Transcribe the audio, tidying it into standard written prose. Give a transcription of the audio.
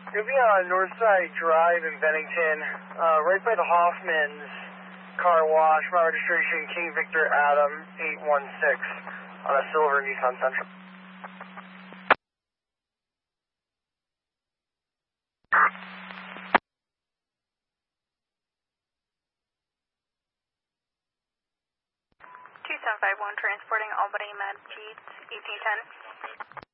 Gonna be on Northside Drive in Bennington, right by the Hoffman's car wash. My registration, King Victor Adam 816 on a silver Nissan Sentra. Transporting Albany Med Peds 1810.